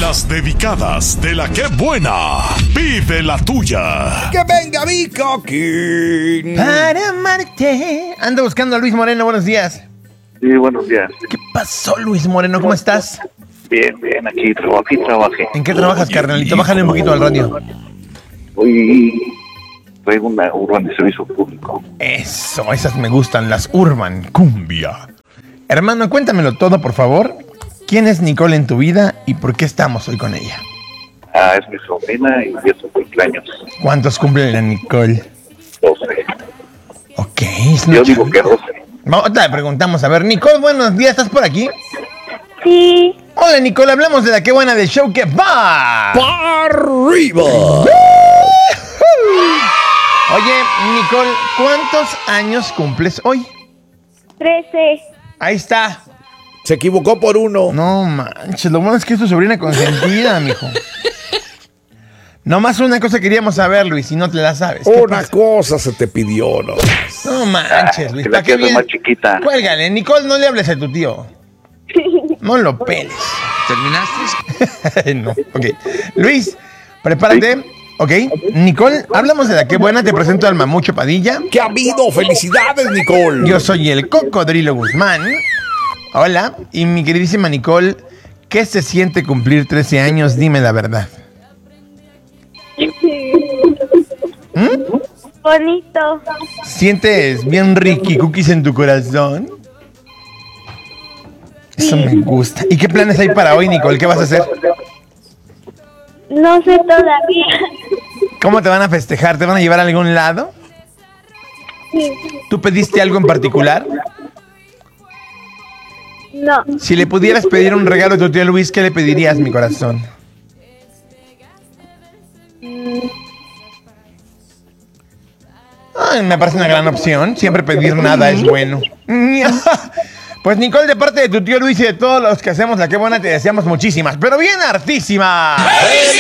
las dedicadas de la que buena. Pide la tuya. ¡Que venga mi coquín! Para amarte. Ando buscando a Luis Moreno, buenos días. Sí, buenos días. ¿Qué pasó, Luis Moreno? ¿Cómo estás? Bien, aquí trabajé. ¿En qué trabajas, carnalito? Bájale un poquito al radio. Hoy traigo una urban de servicio público. Eso, esas me gustan, las Urban Cumbia. Hermano, cuéntamelo todo, por favor. ¿Quién es Nicole en tu vida y por qué estamos hoy con ella? Es mi sobrina y es su cumpleaños. ¿Cuántos cumple la Nicole? 12. Ok, es una Yo digo chavita. que 12. Vamos, te preguntamos, a ver, Nicole, buenos días, ¿estás por aquí? Sí, Hola, Nicole, hablamos de la que buena del show que va. ¡Pa' arriba! Oye, Nicole, ¿cuántos años cumples hoy? 13. Ahí está. Se equivocó por uno. No manches, lo bueno es que es tu sobrina consentida, mijo. Nomás una cosa queríamos saber, Luis, si no te la sabes. ¿Qué Una pasa? cosa se te pidió, ¿no? No manches, Luis. Que la ¿Para qué quiero vienes? más chiquita. Cuélgale, Nicole, no le hables a tu tío. No lo peles. ¿Terminaste? No, ok. Luis, prepárate. Ok, Nicole, hablamos de la que buena. Te presento al Mamucho Padilla. ¿Qué ha habido? ¡Felicidades, Nicole! Yo soy el Cocodrilo Guzmán. Hola, y mi queridísima Nicole, ¿qué se siente cumplir 13 años? Dime la verdad. Bonito. ¿Sientes bien Ricky Cookies en tu corazón? Eso me gusta. ¿Y qué planes hay para hoy, Nicole? ¿Qué vas a hacer? No sé todavía. ¿Cómo te van a festejar? ¿Te van a llevar a algún lado? ¿Tú pediste algo en particular? No. Si le pudieras pedir un regalo a tu tío Luis, ¿qué le pedirías, mi corazón? Ay, me parece una gran opción. Siempre pedir nada es bueno. Pues Nicole, de parte de tu tío Luis y de todos los que hacemos la que buena, te deseamos muchísimas, pero bien hartísimas.